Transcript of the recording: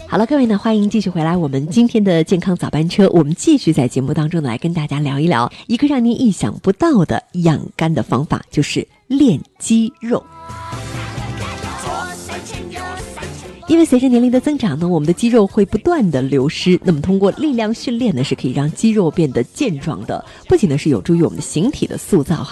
好了，各位呢，欢迎继续回来我们今天的健康早班车。我们继续在节目当中来跟大家聊一聊一个让您意想不到的养肝的方法，就是练肌肉。因为随着年龄的增长呢，我们的肌肉会不断的流失，那么通过力量训练呢，是可以让肌肉变得健壮的，不仅呢是有助于我们的形体的塑造